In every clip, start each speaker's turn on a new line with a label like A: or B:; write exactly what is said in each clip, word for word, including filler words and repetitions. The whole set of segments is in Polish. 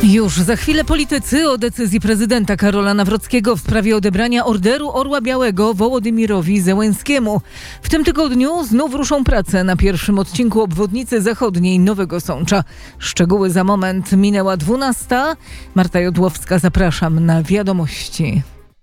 A: Już za chwilę politycy o decyzji prezydenta Karola Nawrockiego w sprawie odebrania Orderu Orła Białego Wołodymyrowi Zełenskiemu. W tym tygodniu znów ruszą prace na pierwszym odcinku obwodnicy zachodniej Nowego Sącza. Szczegóły za moment. Minęła dwunasta. Marta Jodłowska, zapraszam na wiadomości.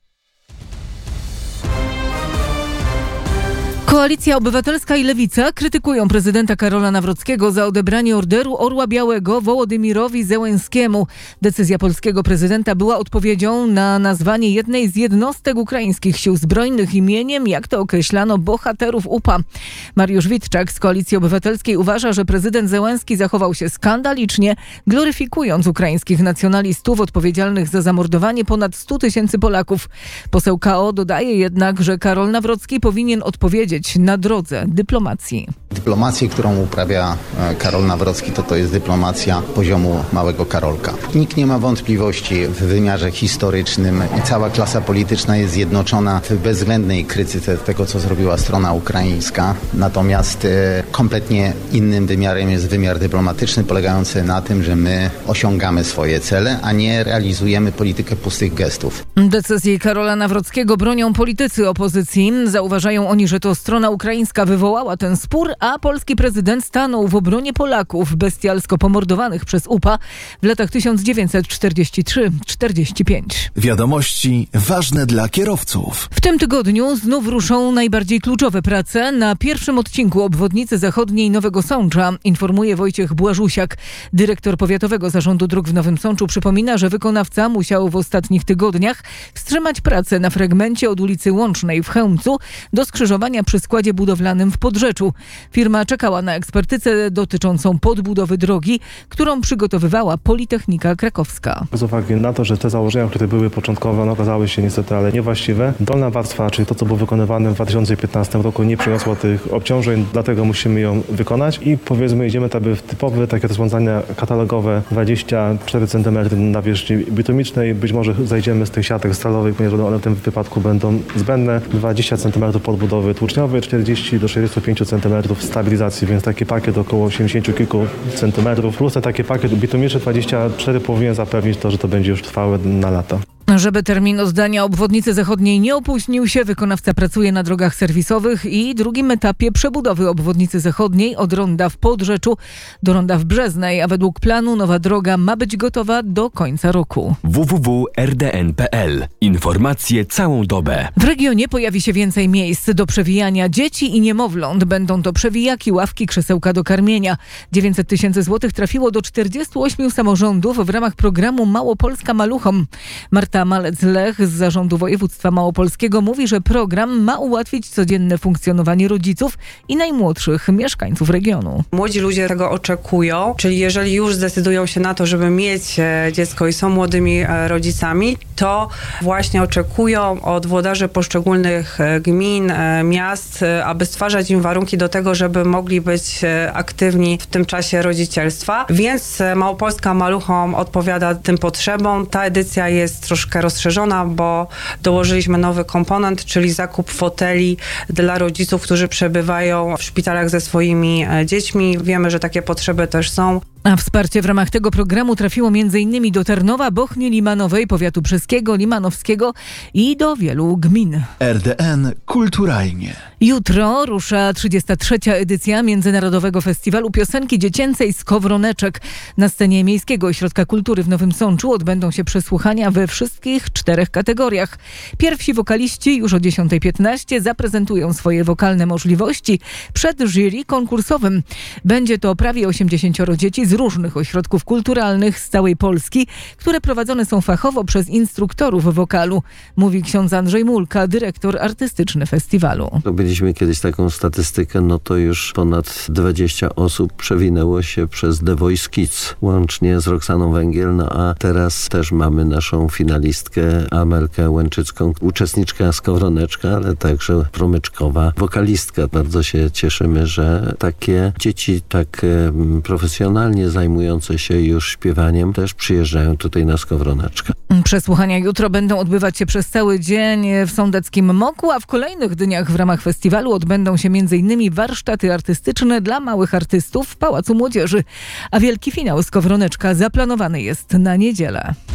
A: Koalicja Obywatelska i Lewica krytykują prezydenta Karola Nawrockiego za odebranie Orderu Orła Białego Wołodymyrowi Zełenskiemu. Decyzja polskiego prezydenta była odpowiedzią na nazwanie jednej z jednostek ukraińskich sił zbrojnych imieniem, jak to określano, bohaterów U P A. Mariusz Witczak z Koalicji Obywatelskiej uważa, że prezydent Zełenski zachował się skandalicznie, gloryfikując ukraińskich nacjonalistów odpowiedzialnych za zamordowanie ponad stu tysięcy Polaków. Poseł K O dodaje jednak, że Karol Nawrocki powinien odpowiedzieć na drodze dyplomacji.
B: Dyplomację, którą uprawia Karol Nawrocki, to to jest dyplomacja poziomu małego Karolka. Nikt nie ma wątpliwości w wymiarze historycznym i cała klasa polityczna jest zjednoczona w bezwzględnej krytyce tego, co zrobiła strona ukraińska. Natomiast e, kompletnie innym wymiarem jest wymiar dyplomatyczny, polegający na tym, że my osiągamy swoje cele, a nie realizujemy politykę pustych gestów.
A: Decyzji Karola Nawrockiego bronią politycy opozycji. Zauważają oni, że to strona ukraińska wywołała ten spór, a polski prezydent stanął w obronie Polaków bestialsko pomordowanych przez U P A w latach tysiąc dziewięćset czterdziesty trzeci do czterdziestego piątego.
C: Wiadomości ważne dla kierowców.
A: W tym tygodniu znów ruszą najbardziej kluczowe prace na pierwszym odcinku obwodnicy zachodniej Nowego Sącza, informuje Wojciech Błażusiak. Dyrektor Powiatowego Zarządu Dróg w Nowym Sączu przypomina, że wykonawca musiał w ostatnich tygodniach wstrzymać pracę na fragmencie od ulicy Łącznej w Chełmcu do skrzyżowania przy składzie budowlanym w Podrzeczu. Firma czekała na ekspertyzę dotyczącą podbudowy drogi, którą przygotowywała Politechnika Krakowska.
D: Z uwagi na to, że te założenia, które były początkowe, no, okazały się niestety ale niewłaściwe. Dolna warstwa, czyli to, co było wykonywane w dwa tysiące piętnastym roku, nie przyniosło tych obciążeń, dlatego musimy ją wykonać i powiedzmy idziemy tak w typowe takie rozwiązania katalogowe, dwadzieścia cztery centymetry nawierzchni bitumicznej. Być może zajdziemy z tych siatek stalowych, ponieważ one w tym wypadku będą zbędne. dwadzieścia centymetrów podbudowy tłuczniowej, czterdzieści do sześćdziesięciu pięciu centymetrów stabilizacji, więc taki pakiet około osiemdziesięciu kilku centymetrów, plus ten taki pakiet bitumiczny dwadzieścia cztery powinien zapewnić to, że to będzie już trwałe na lata.
A: Żeby termin oddania obwodnicy zachodniej nie opóźnił się, wykonawca pracuje na drogach serwisowych i drugim etapie przebudowy obwodnicy zachodniej od ronda w Podrzeczu do ronda w Brzeznej, a według planu nowa droga ma być gotowa do końca roku.
C: w w w kropka r d n kropka p l. Informacje całą dobę.
A: W regionie pojawi się więcej miejsc do przewijania dzieci i niemowląt. Będą to przewijaki, ławki, krzesełka do karmienia. dziewięćset tysięcy złotych trafiło do czterdziestu ośmiu samorządów w ramach programu Małopolska Maluchom. Marta Malec-Lech z Zarządu Województwa Małopolskiego mówi, że program ma ułatwić codzienne funkcjonowanie rodziców i najmłodszych mieszkańców regionu.
E: Młodzi ludzie tego oczekują, czyli jeżeli już zdecydują się na to, żeby mieć dziecko i są młodymi rodzicami, to właśnie oczekują od włodarzy poszczególnych gmin, miast, aby stwarzać im warunki do tego, żeby mogli być aktywni w tym czasie rodzicielstwa. Więc Małopolska Maluchom odpowiada tym potrzebom. Ta edycja jest troszkę rozszerzona, bo dołożyliśmy nowy komponent, czyli zakup foteli dla rodziców, którzy przebywają w szpitalach ze swoimi dziećmi. Wiemy, że takie potrzeby też są.
A: A wsparcie w ramach tego programu trafiło m.in. do Tarnowa, Bochni Limanowej, powiatu brzeskiego, limanowskiego i do wielu gmin.
C: R D N kulturalnie.
A: Jutro rusza trzydziesta trzecia edycja Międzynarodowego Festiwalu Piosenki Dziecięcej Skowroneczek. Na scenie Miejskiego Ośrodka Kultury w Nowym Sączu odbędą się przesłuchania we wszystkich czterech kategoriach. Pierwsi wokaliści już o dziesiąta piętnaście zaprezentują swoje wokalne możliwości przed jury konkursowym. Będzie to prawie osiemdziesięcioro dzieci z różnych ośrodków kulturalnych z całej Polski, które prowadzone są fachowo przez instruktorów wokalu, mówi ksiądz Andrzej Mulka, dyrektor artystyczny festiwalu.
F: Robiliśmy kiedyś taką statystykę, no to już ponad dwadzieścia osób przewinęło się przez The Voice Kids, łącznie z Roxaną Węgiel, no a teraz też mamy naszą finalistkę Amelkę Łęczycką, uczestniczka Skowroneczka, ale także promyczkowa wokalistka. Bardzo się cieszymy, że takie dzieci tak profesjonalnie nie zajmujące się już śpiewaniem też przyjeżdżają tutaj na Skowroneczkę.
A: Przesłuchania jutro będą odbywać się przez cały dzień w sądeckim Moku, a w kolejnych dniach w ramach festiwalu odbędą się między innymi warsztaty artystyczne dla małych artystów w Pałacu Młodzieży. A wielki finał Skowroneczka zaplanowany jest na niedzielę.